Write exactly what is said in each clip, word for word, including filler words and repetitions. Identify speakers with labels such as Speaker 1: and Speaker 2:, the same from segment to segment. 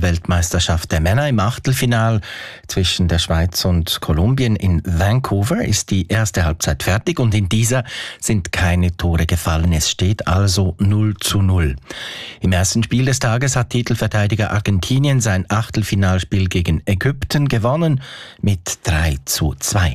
Speaker 1: Fußball-Weltmeisterschaft der Männer im Achtelfinal zwischen der Schweiz und Kolumbien in Vancouver ist die erste Halbzeit fertig und in dieser sind keine Tore gefallen. Es steht also null zu null. Im ersten Spiel des Tages hat Titelverteidiger Argentinien sein Achtelfinalspiel gegen Ägypten gewonnen mit drei zu zwei.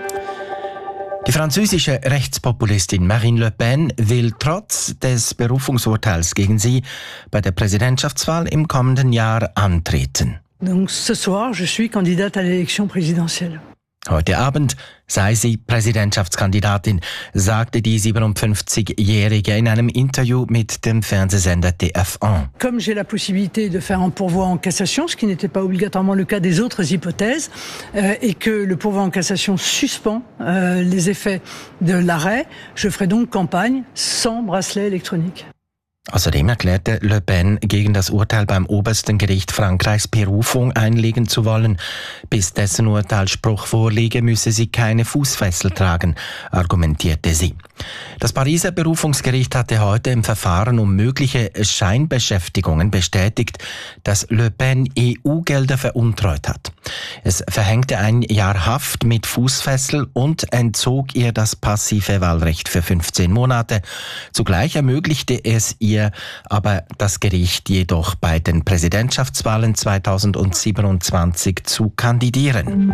Speaker 1: Die französische Rechtspopulistin Marine Le Pen will trotz des Berufungsurteils gegen sie bei der Präsidentschaftswahl im kommenden Jahr antreten.
Speaker 2: Donc ce soir, je suis candidate à l'élection présidentielle.
Speaker 1: Heute Abend sei sie Präsidentschaftskandidatin, sagte die siebenundfünfzigjährige in einem Interview mit dem Fernsehsender T F eins.
Speaker 2: Comme j'ai la possibilité de faire un pourvoi en cassation, ce qui n'était pas obligatoirement le cas des autres hypothèses, euh, et que le pourvoi en cassation suspend euh, les effets de l'arrêt, je ferai donc campagne sans bracelet électronique.
Speaker 1: Außerdem erklärte Le Pen, gegen das Urteil beim obersten Gericht Frankreichs Berufung einlegen zu wollen. Bis dessen Urteilsspruch vorliege, müsse sie keine Fußfessel tragen, argumentierte sie. Das Pariser Berufungsgericht hatte heute im Verfahren um mögliche Scheinbeschäftigungen bestätigt, dass Le Pen E U-Gelder veruntreut hat. Es verhängte ein Jahr Haft mit Fußfessel und entzog ihr das passive Wahlrecht für fünfzehn Monate. Zugleich ermöglichte es ihr aber das Gericht jedoch bei den Präsidentschaftswahlen zweitausendsiebenundzwanzig zu kandidieren.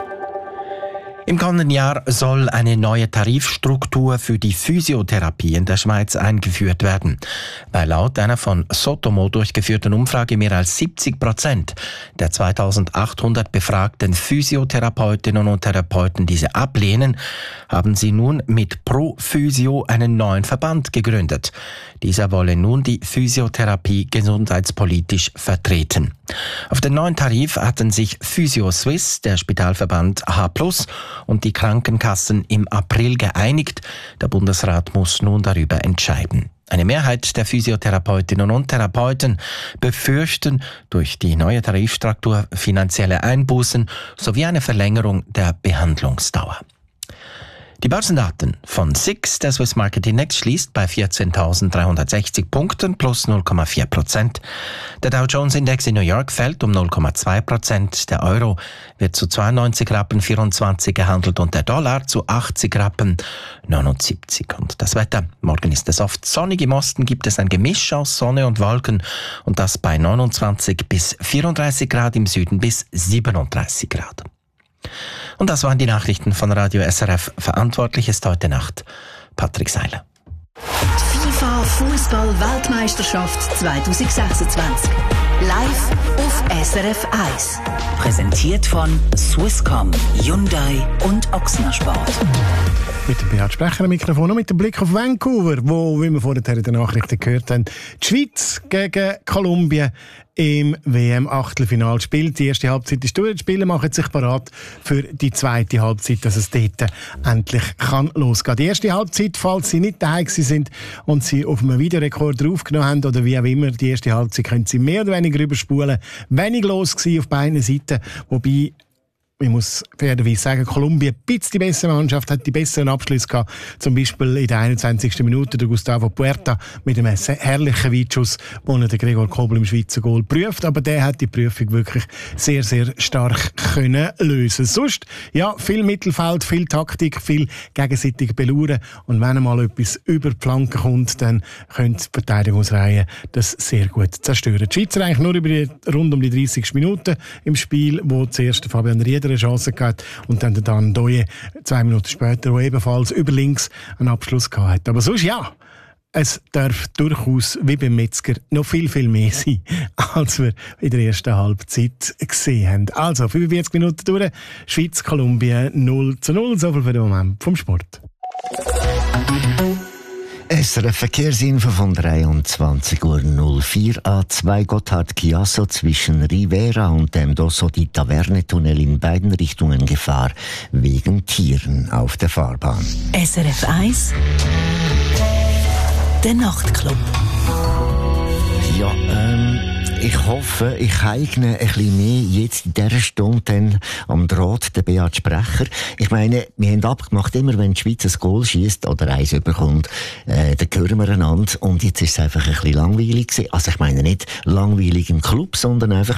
Speaker 1: Im kommenden Jahr soll eine neue Tarifstruktur für die Physiotherapie in der Schweiz eingeführt werden. Weil laut einer von Sotomo durchgeführten Umfrage mehr als siebzig Prozent der zweitausendachthundert befragten Physiotherapeutinnen und Therapeuten diese ablehnen, haben sie nun mit Pro Physio einen neuen Verband gegründet. Dieser wolle nun die Physiotherapie gesundheitspolitisch vertreten. Auf den neuen Tarif hatten sich Physio Swiss, der Spitalverband H plus, und die Krankenkassen im April geeinigt. Der Bundesrat muss nun darüber entscheiden. Eine Mehrheit der Physiotherapeutinnen und Therapeuten befürchten durch die neue Tarifstruktur finanzielle Einbußen sowie eine Verlängerung der Behandlungsdauer. Die Börsendaten von S I X, der Swiss Market Index, schließt bei vierzehntausenddreihundertsechzig Punkten plus null Komma vier Prozent. Der Dow Jones Index in New York fällt um null Komma zwei Prozent. Der Euro wird zu zweiundneunzig Rappen vierundzwanzig gehandelt und der Dollar zu achtzig Rappen neunundsiebzig. Und das Wetter. Morgen ist es oft sonnig. Im Osten gibt es ein Gemisch aus Sonne und Wolken und das bei neunundzwanzig bis vierunddreißig Grad, im Süden bis siebenunddreißig Grad. Und das waren die Nachrichten von Radio S R F. Verantwortlich ist heute Nacht Patrick Seiler.
Speaker 3: Die FIFA Fußball-Weltmeisterschaft zwanzig sechsundzwanzig. Live auf S R F eins. Präsentiert von Swisscom, Hyundai und Ochsner Sport.
Speaker 4: Mit dem Beat Sprecher am Mikrofon und mit dem Blick auf Vancouver, wo, wie wir vorhin in den Nachrichten gehört haben, die Schweiz gegen Kolumbien im W M-Achtelfinal spielt. Die erste Halbzeit ist durch. Die Spieler machen sich bereit für die zweite Halbzeit, dass es dort endlich kann losgehen. Die erste Halbzeit, falls Sie nicht daheim sind und Sie auf einem Videorekorder aufgenommen haben oder wie auch immer, die erste Halbzeit können Sie mehr oder weniger überspulen. Wenig los gewesen auf beiden Seiten, wobei ich muss fairerweise sagen, Kolumbien ein bisschen die bessere Mannschaft, hat die besseren Abschlüsse gehabt. Zum Beispiel in der einundzwanzigsten Minute der Gustavo Puerta mit einem herrlichen Weitschuss, wo er den Gregor Kobel im Schweizer Goal prüft. Aber der hat die Prüfung wirklich sehr, sehr stark können lösen. Sonst, ja, viel Mittelfeld, viel Taktik, viel gegenseitig belauern. Und wenn einmal etwas über die Flanke kommt, dann können die Verteidigungsreihen das sehr gut zerstören. Die Schweizer eigentlich nur über die, rund um die dreißigste Minute im Spiel, wo zuerst Fabian Rieder eine Chance gehabt und dann der Dan Doye zwei Minuten später, der ebenfalls über links einen Abschluss gehabt hat. Aber sonst ja, es darf durchaus, wie beim Metzger, noch viel, viel mehr sein, als wir in der ersten Halbzeit gesehen haben. Also, fünfundvierzig Minuten durch, Schweiz, Kolumbien null zu null, so viel für den Moment vom Sport.
Speaker 5: S R F Verkehrsinfo von dreiundzwanzig Uhr null vier A zwei Gotthard Chiasso zwischen Rivera und dem Dosso di Taverne-Tunnel in beiden Richtungen Gefahr wegen Tieren auf der Fahrbahn.
Speaker 3: S R F eins Der Nachtclub.
Speaker 5: Ja, ähm, ich hoffe, ich eigne ein bisschen mehr jetzt in dieser Stunde dann am Draht den Beat Sprecher. Ich meine, wir haben abgemacht, immer wenn die Schweiz ein Goal schießt oder eins überkommt, äh, dann hören wir einander. Und jetzt ist es einfach ein bisschen langweilig gewesen. Also ich meine nicht langweilig im Club, sondern einfach